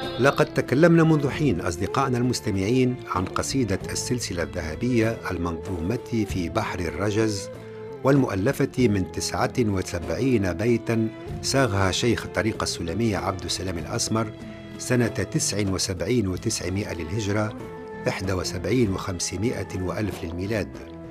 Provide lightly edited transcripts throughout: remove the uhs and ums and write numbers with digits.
لقد تكلمنا منذ حين أصدقائنا المستمعين عن قصيدة السلسلة الذهبية المنظومة في بحر الرجز، والمؤلفة من 79 بيتا صاغها شيخ الطريقة السلمية عبد السلام الأسمر سنة 79 و900 للهجرة، 71 و500 وألف للميلاد.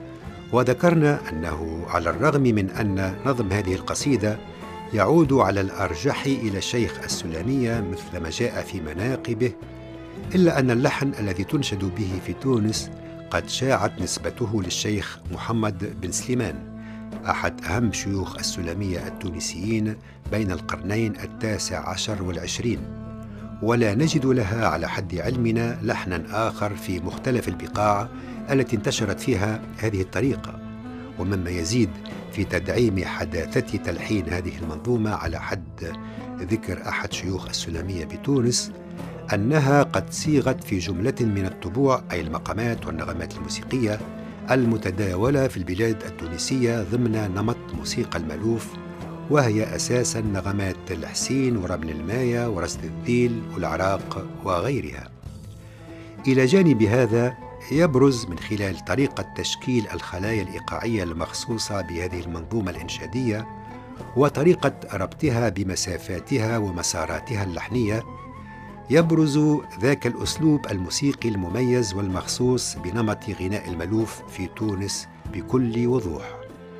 وذكرنا أنه على الرغم من أن نظم هذه القصيدة يعود على الأرجح إلى الشيخ السلمية مثل ما جاء في مناقبه، إلا أن اللحن الذي تنشد به في تونس قد شاعت نسبته للشيخ محمد بن سليمان، أحد أهم شيوخ السلمية التونسيين بين القرنين 19 والعشرين، ولا نجد لها على حد علمنا لحنا آخر في مختلف البقاع التي انتشرت فيها هذه الطريقة. ومما يزيد في تدعيم حداثة تلحين هذه المنظومة على حد ذكر أحد شيوخ السلمية بتونس أنها قد صيغت في جملة من الطبوع، أي المقامات والنغمات الموسيقية المتداولة في البلاد التونسية ضمن نمط موسيقى المألوف، وهي أساسا نغمات الحسين وربن المايا ورصد الذيل والعراق وغيرها. إلى جانب هذا يبرز من خلال طريقة تشكيل الخلايا الإيقاعية المخصوصة بهذه المنظومة الإنشادية وطريقة ربطها بمسافاتها ومساراتها اللحنية، يبرز ذاك الأسلوب الموسيقي المميز والمخصوص بنمط غناء المألوف في تونس بكل وضوح.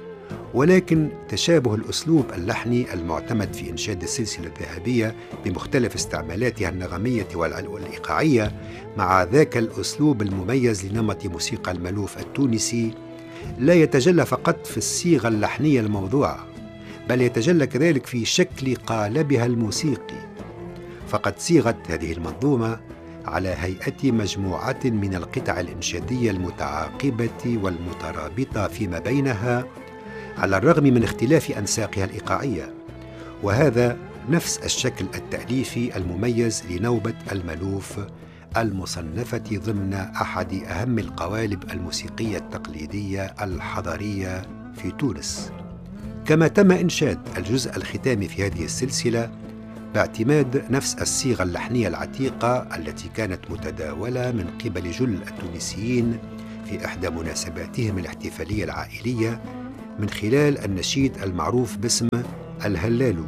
ولكن تشابه الأسلوب اللحني المعتمد في إنشاد السلسلة الذهبية بمختلف استعمالاتها النغمية والإيقاعية مع ذاك الأسلوب المميز لنمط موسيقى المألوف التونسي لا يتجلى فقط في الصيغة اللحنية الموضوعة، بل يتجلى كذلك في شكل قالبها الموسيقي. فقد صيغت هذه المنظومة على هيئة مجموعة من القطع الإنشادية المتعاقبة والمترابطة فيما بينها على الرغم من اختلاف أنساقها الإيقاعية، وهذا نفس الشكل التأليفي المميز لنوبة المألوف المصنفة ضمن أحد أهم القوالب الموسيقية التقليدية الحضرية في تونس. كما تم إنشاد الجزء الختامي في هذه السلسلة باعتماد نفس الصيغة اللحنية العتيقة التي كانت متداولة من قبل جل التونسيين في إحدى مناسباتهم الاحتفالية العائلية من خلال النشيد المعروف باسم الهلالو،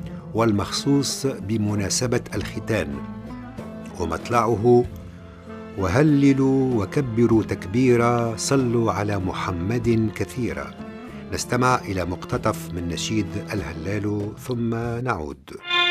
والمخصوص بمناسبة الختان، ومطلعه: وهللوا وكبروا تكبيرا صلوا على محمد كثيرا. نستمع إلى مقتطف من نشيد الهلالو ثم نعود.